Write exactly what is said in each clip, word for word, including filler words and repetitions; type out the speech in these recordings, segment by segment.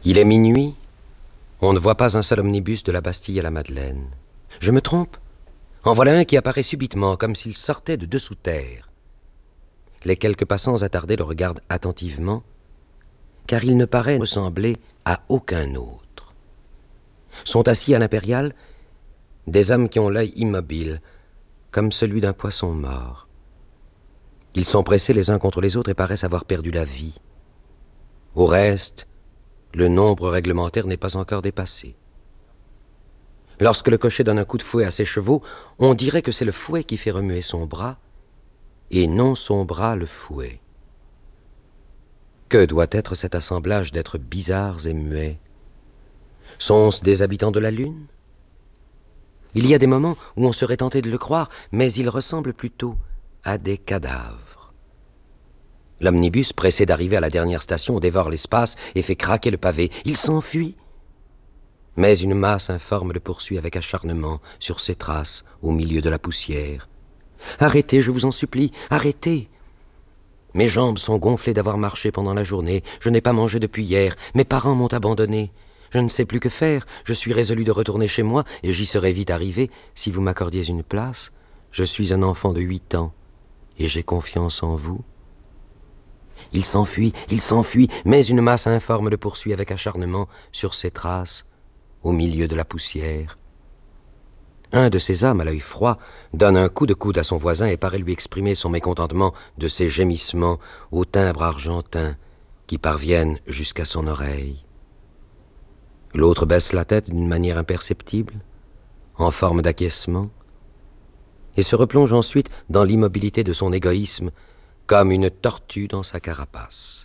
Il est minuit. On ne voit pas un seul omnibus de la Bastille à la Madeleine. Je me trompe? En voilà un qui apparaît subitement, comme s'il sortait de dessous terre. Les quelques passants attardés le regardent attentivement, car il ne paraît ressembler à aucun autre. Sont assis à l'Impériale des hommes qui ont l'œil immobile, comme celui d'un poisson mort. Ils sont pressés les uns contre les autres et paraissent avoir perdu la vie. Au reste, le nombre réglementaire n'est pas encore dépassé. Lorsque le cocher donne un coup de fouet à ses chevaux, on dirait que c'est le fouet qui fait remuer son bras, et non son bras le fouet. Que doit être cet assemblage d'êtres bizarres et muets? Sont-ce des habitants de la Lune? Il y a des moments où on serait tenté de le croire, mais ils ressemblent plutôt à des cadavres. L'omnibus, pressé d'arriver à la dernière station, dévore l'espace et fait craquer le pavé. Il s'enfuit. Mais une masse informe le poursuit avec acharnement sur ses traces au milieu de la poussière. « Arrêtez, je vous en supplie, arrêtez !» Mes jambes sont gonflées d'avoir marché pendant la journée. Je n'ai pas mangé depuis hier. Mes parents m'ont abandonné. Je ne sais plus que faire. Je suis résolu de retourner chez moi et j'y serai vite arrivé si vous m'accordiez une place. Je suis un enfant de huit ans et j'ai confiance en vous. Il s'enfuit, il s'enfuit, mais une masse informe le poursuit avec acharnement sur ses traces au milieu de la poussière. Un de ces hommes à l'œil froid donne un coup de coude à son voisin et paraît lui exprimer son mécontentement de ces gémissements au timbre argentin qui parviennent jusqu'à son oreille. L'autre baisse la tête d'une manière imperceptible, en forme d'acquiescement, et se replonge ensuite dans l'immobilité de son égoïsme comme une tortue dans sa carapace.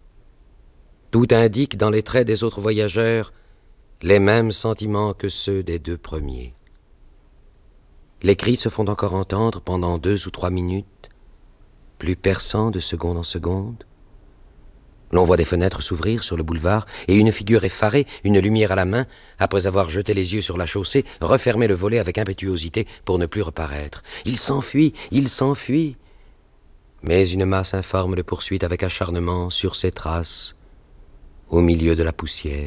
Tout indique dans les traits des autres voyageurs les mêmes sentiments que ceux des deux premiers. Les cris se font encore entendre pendant deux ou trois minutes, plus perçants de seconde en seconde. L'on voit des fenêtres s'ouvrir sur le boulevard et une figure effarée, une lumière à la main, après avoir jeté les yeux sur la chaussée, refermer le volet avec impétuosité pour ne plus reparaître. Il s'enfuit, il s'enfuit. Mais une masse informe le poursuit avec acharnement sur ses traces, au milieu de la poussière.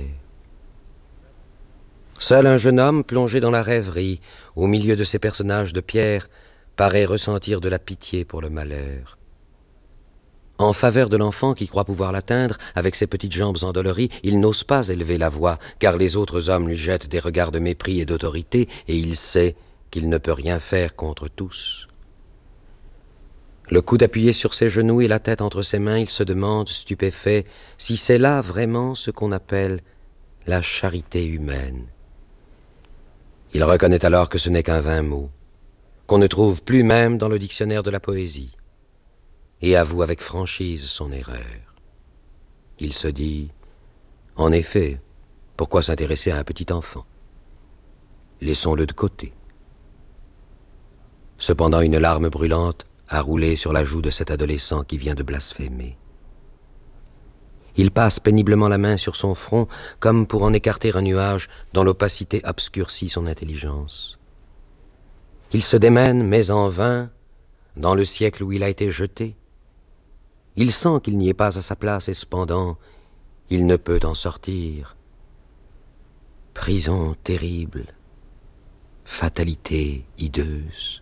Seul un jeune homme, plongé dans la rêverie, au milieu de ces personnages de pierre, paraît ressentir de la pitié pour le malheur. En faveur de l'enfant qui croit pouvoir l'atteindre, avec ses petites jambes endolories, il n'ose pas élever la voix, car les autres hommes lui jettent des regards de mépris et d'autorité, et il sait qu'il ne peut rien faire contre tous. Le coude appuyé sur ses genoux et la tête entre ses mains, il se demande, stupéfait, si c'est là vraiment ce qu'on appelle la charité humaine. Il reconnaît alors que ce n'est qu'un vain mot, qu'on ne trouve plus même dans le dictionnaire de la poésie, et avoue avec franchise son erreur. Il se dit, en effet, pourquoi s'intéresser à un petit enfant? Laissons-le de côté. Cependant, une larme brûlante a roulé sur la joue de cet adolescent qui vient de blasphémer. Il passe péniblement la main sur son front, comme pour en écarter un nuage dont l'opacité obscurcit son intelligence. Il se démène, mais en vain, dans le siècle où il a été jeté. Il sent qu'il n'y est pas à sa place et cependant, il ne peut en sortir. Prison terrible, fatalité hideuse.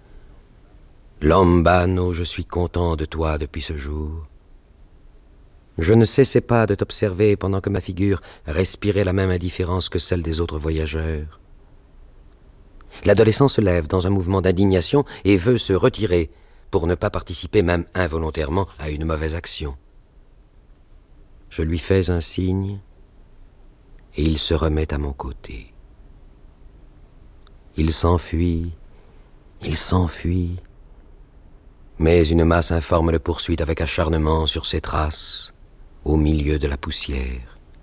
Lombano, je suis content de toi depuis ce jour. Je ne cessais pas de t'observer pendant que ma figure respirait la même indifférence que celle des autres voyageurs. L'adolescent se lève dans un mouvement d'indignation et veut se retirer pour ne pas participer même involontairement à une mauvaise action. Je lui fais un signe et il se remet à mon côté. Il s'enfuit, il s'enfuit, mais une masse informe le poursuit avec acharnement sur ses traces, au milieu de la poussière.